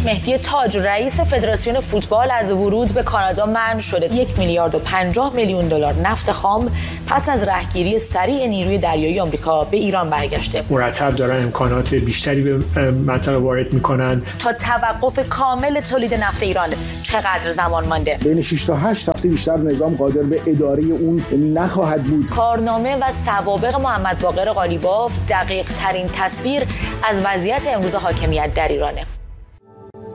مهدی تاج رئیس فدراسیون فوتبال از ورود به کانادا منع شده. 1 میلیارد و 50 میلیون دلار نفت خام پس از رهگیری سریع نیروی دریایی آمریکا به ایران برگشته. مرتب دارن امکانات بیشتری به منطقه وارد میکنن. تا توقف کامل تولید نفت ایران چقدر زمان مانده؟ بین 6 تا 8 هفته بیشتر نظام قادر به اداره اون نخواهد بود. کارنامه و سوابق محمد باقر قالیباف دقیق ترین تصویر از وضعیت امروز حاکمیت در ایرانه.